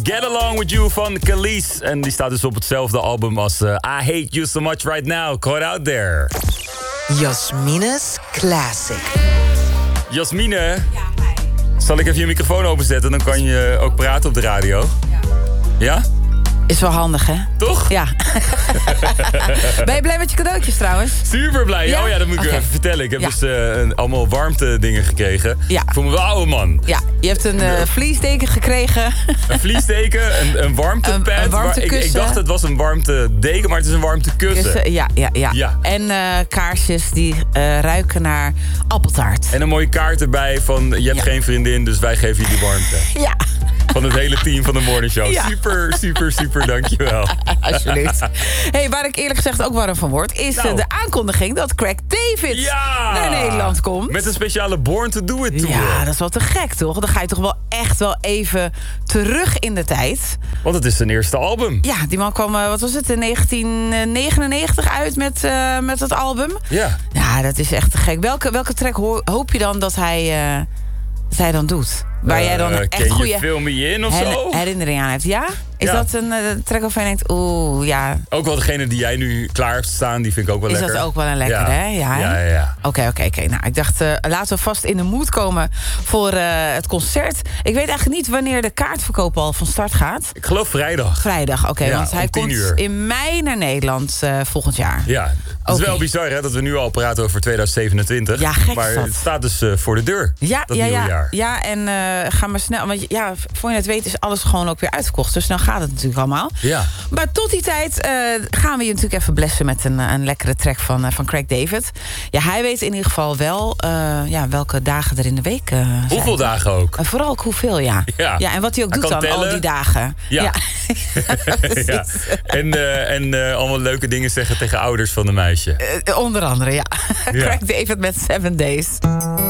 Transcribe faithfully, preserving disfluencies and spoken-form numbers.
Get Along With You van Khalees. En die staat dus op hetzelfde album als uh, I Hate You So Much Right Now. Caught Out There. Jasmine's Classic. Jasmine, Ja, hi. zal ik even je microfoon openzetten? Dan kan je ook praten op de radio. Ja. Ja? Is wel handig, hè? Toch? Ja. Ben je blij met je cadeautjes trouwens? Super blij. Ja? Oh ja, dat moet ik Okay. even vertellen. Ik heb Ja. dus uh, een- allemaal warmte dingen gekregen. Ja. Ik voel me wel oude man. Ja, je hebt een uh, vliesdeken gekregen. Een vliesdeken, een, een warmtepad. Een- een waar- ik, ik warmtekussen. dacht het was een warmtedeken, maar het is een warmtekussen. Dus, uh, ja, ja, ja, Ja. En uh, kaarsjes die uh, ruiken naar appeltaart. En een mooie kaart erbij van je hebt Ja. geen vriendin, dus wij geven je die warmte. Ja, Van het hele team van de Morning Show. Ja. Super, super, super, dankjewel. alsjeblieft. Hey, waar ik eerlijk gezegd ook warm van word... is uh, Nou. de aankondiging dat Craig David Ja! naar Nederland komt. Met een speciale Born to Do It tour. Ja, dat is wel te gek, toch? Dan ga je toch wel echt wel even terug in de tijd. Want het is zijn eerste album. Ja, die man kwam, uh, wat was het, in negentien negenennegentig uit met, uh, met het album. Ja. Ja, dat is echt te gek. Welke, welke track ho- hoop je dan dat hij, uh, dat hij dan doet? Waar jij dan Uh, echt ken je goede Fill Me In of her- zo? herinnering aan hebt? Ja? Is Ja. dat een uh, track waarvan je denkt, oeh, ja... Ook wel degene die jij nu klaar hebt staan, die vind ik ook wel Is lekker. dat ook wel een lekker, ja. hè? Ja, hè? Ja, ja, ja. Oké, oké, oké. Nou, ik dacht, uh, laten we vast in de mood komen voor uh, het concert. Ik weet eigenlijk niet wanneer de kaartverkoop al van start gaat. Ik geloof vrijdag. Vrijdag, oké. Ja, want hij om tien komt uur. in mei naar Nederland uh, volgend jaar. Ja, het is Oké. wel bizar hè, dat we nu al praten over tweeduizend zevenentwintig. Ja, gek is maar dat. het staat dus uh, voor de deur, Ja, dat ja, nieuwe ja, jaar. ja, en uh, ga maar snel. Want ja, voor je het weet is alles gewoon ook weer uitverkocht. Dus snel gaat het natuurlijk allemaal. Ja. Maar tot die tijd uh, gaan we je natuurlijk even blessen met een, een lekkere track van, uh, van Craig David. Ja, hij weet in ieder geval wel uh, ja, ja, welke dagen er in de week uh, zijn. Hoeveel dagen ook? En vooral ook hoeveel, ja. Ja. ja en wat hij ook Hij doet kan dan, tellen. al die dagen. Ja. ja. Ja. En, uh, en uh, allemaal leuke dingen zeggen tegen ouders van een meisje. Uh, onder andere, ja. Ja. Craig David met Seven Days.